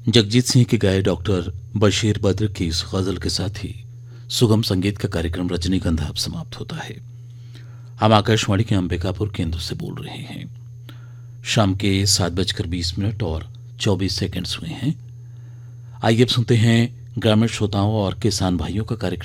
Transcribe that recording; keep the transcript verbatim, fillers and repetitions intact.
जगजीत सिंह के गाए डॉक्टर बशीर बद्र की इस गजल के साथ ही सुगम संगीत का कार्यक्रम रजनीगंधा अब समाप्त होता है। हम आकाशवाणी के अंबिकापुर केंद्र से बोल रहे हैं। शाम के सात बजकर बीस मिनट और चौबीस सेकंड्स हुए हैं। आइए अब सुनते हैं ग्रामीण श्रोताओं और किसान भाइयों का कार्यक्रम